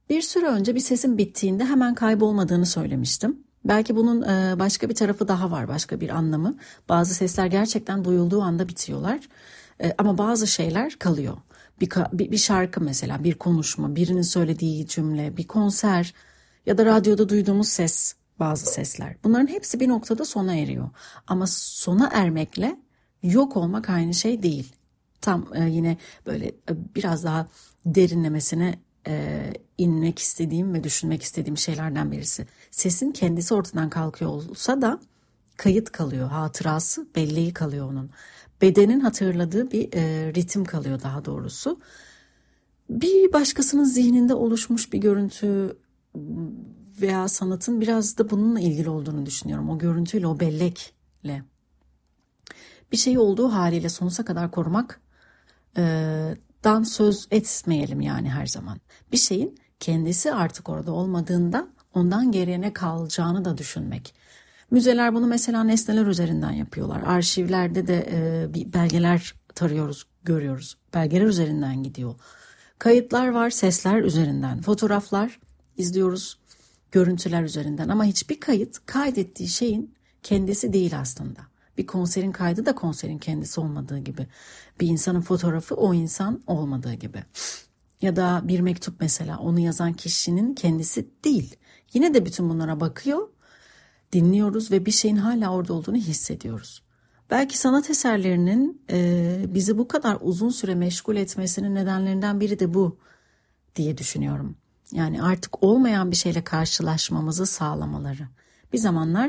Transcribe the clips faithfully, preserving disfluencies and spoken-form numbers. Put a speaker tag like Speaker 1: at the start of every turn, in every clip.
Speaker 1: Bir süre önce bir sesin bittiğinde hemen kaybolmadığını söylemiştim. Belki bunun başka bir tarafı daha var, başka bir anlamı. Bazı sesler gerçekten duyulduğu anda bitiyorlar. Ama bazı şeyler kalıyor. Bir, bir şarkı mesela, bir konuşma, birinin söylediği cümle, bir konser ya da radyoda duyduğumuz ses, bazı sesler. Bunların hepsi bir noktada sona eriyor. Ama sona ermekle yok olmak aynı şey değil. Tam yine böyle biraz daha derinlemesine e, inmek istediğim ve düşünmek istediğim şeylerden birisi. Sesin kendisi ortadan kalkıyor olsa da kayıt kalıyor, hatırası, belleği kalıyor onun. Bedenin hatırladığı bir e, ritim kalıyor daha doğrusu. Bir başkasının zihninde oluşmuş bir görüntü veya sanatın biraz da bununla ilgili olduğunu düşünüyorum. O görüntüyle, o bellekle. Bir şeyi olduğu haliyle sonsuza kadar korumak e, dan söz etmeyelim yani her zaman. Bir şeyin kendisi artık orada olmadığında ondan geriye ne kalacağını da düşünmek. Müzeler bunu mesela nesneler üzerinden yapıyorlar. Arşivlerde de e, bir belgeler tarıyoruz, görüyoruz. Belgeler üzerinden gidiyor. Kayıtlar var, sesler üzerinden. Fotoğraflar izliyoruz, görüntüler üzerinden. Ama hiçbir kayıt kaydettiği şeyin kendisi değil aslında. Bir konserin kaydı da konserin kendisi olmadığı gibi. Bir insanın fotoğrafı o insan olmadığı gibi. Ya da bir mektup mesela, onu yazan kişinin kendisi değil. Yine de bütün bunlara bakıyor, dinliyoruz ve bir şeyin hala orada olduğunu hissediyoruz. Belki sanat eserlerinin e, bizi bu kadar uzun süre meşgul etmesinin nedenlerinden biri de bu diye düşünüyorum. Yani artık olmayan bir şeyle karşılaşmamızı sağlamaları. Bir zamanlar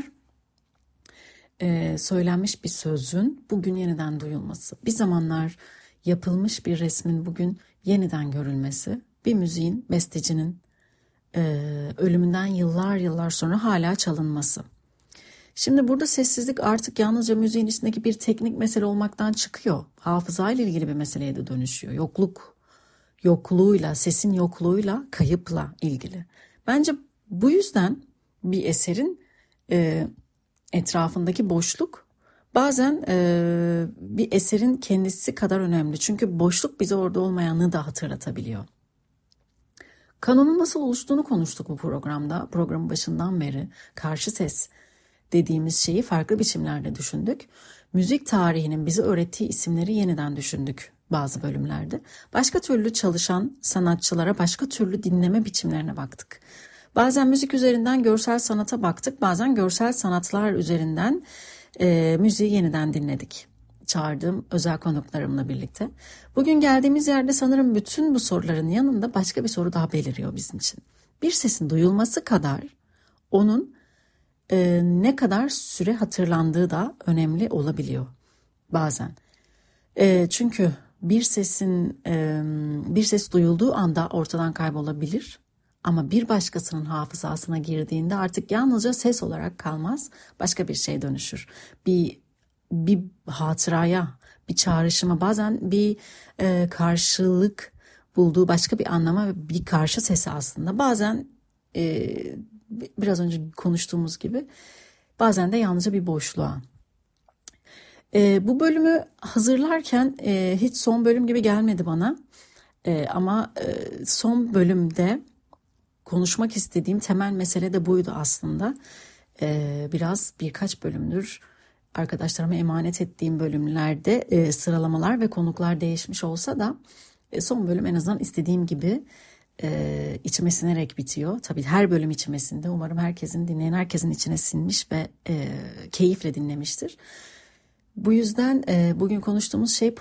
Speaker 1: e, söylenmiş bir sözün bugün yeniden duyulması. Bir zamanlar yapılmış bir resmin bugün yeniden görülmesi. Bir müziğin, bestecinin e, ölümünden yıllar yıllar sonra hala çalınması. Şimdi burada sessizlik artık yalnızca müziğin içindeki bir teknik mesele olmaktan çıkıyor. Hafızayla ilgili bir meseleye de dönüşüyor. Yokluk, yokluğuyla, sesin yokluğuyla, kayıpla ilgili. Bence bu yüzden bir eserin e, etrafındaki boşluk bazen e, bir eserin kendisi kadar önemli. Çünkü boşluk bize orada olmayanı da hatırlatabiliyor. Kanonun nasıl oluştuğunu konuştuk bu programda. Programın başından beri karşı ses dediğimiz şeyi farklı biçimlerde düşündük. Müzik tarihinin bize öğrettiği isimleri yeniden düşündük bazı bölümlerde. Başka türlü çalışan sanatçılara, başka türlü dinleme biçimlerine baktık. Bazen müzik üzerinden görsel sanata baktık, bazen görsel sanatlar üzerinden e, müziği yeniden dinledik. Çağırdığım özel konuklarımla birlikte. Bugün geldiğimiz yerde sanırım bütün bu soruların yanında başka bir soru daha beliriyor bizim için. Bir sesin duyulması kadar onun e, ne kadar süre hatırlandığı da önemli olabiliyor bazen. E, çünkü bir sesin e, bir ses duyulduğu anda ortadan kaybolabilir. Ama bir başkasının hafızasına girdiğinde artık yalnızca ses olarak kalmaz, başka bir şeye dönüşür. Bir bir hatıraya, bir çağrışıma, bazen bir e, karşılık bulduğu başka bir anlama ve bir karşı sesi aslında. Bazen e, biraz önce konuştuğumuz gibi, bazen de yalnızca bir boşluğa. E, bu bölümü hazırlarken e, hiç son bölüm gibi gelmedi bana. E, ama e, son bölümde konuşmak istediğim temel mesele de buydu aslında. Ee, biraz birkaç bölümdür arkadaşlarıma emanet ettiğim bölümlerde e, sıralamalar ve konuklar değişmiş olsa da e, son bölüm en azından istediğim gibi e, içime sinerek bitiyor. Tabii her bölüm içime sindi. Umarım herkesin, dinleyen herkesin içine sinmiş ve e, keyifle dinlemiştir. Bu yüzden e, bugün konuştuğumuz şey